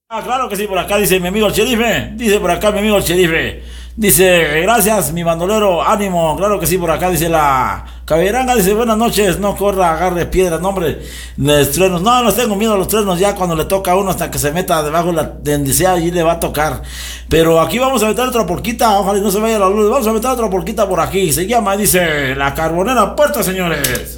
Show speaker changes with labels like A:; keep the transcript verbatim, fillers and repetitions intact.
A: Ah, claro que sí, por acá dice mi amigo el sherife. Dice por acá mi amigo el sherife. Dice, gracias, mi bandolero, ánimo. Claro que sí, por acá dice la Caberanga. Dice, buenas noches, no corra, agarre piedras, no, hombre, de truenos. No, no tengo miedo a los truenos ya cuando le toca a uno hasta que se meta debajo de la dendicea y le va a tocar. Pero aquí vamos a meter otra porquita, ojalá y no se vaya la luz. Vamos a meter otra porquita por aquí. Se llama, dice, la Carbonera Puerta, señores.